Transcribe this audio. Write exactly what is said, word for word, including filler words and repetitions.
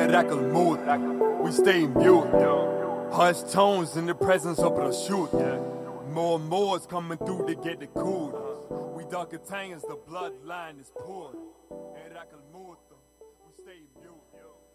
mood. We stay mute. Hushed tones in the presence of the shoot. More and more is coming through to get the cool. We dark as the bloodline is poured. We stay mute.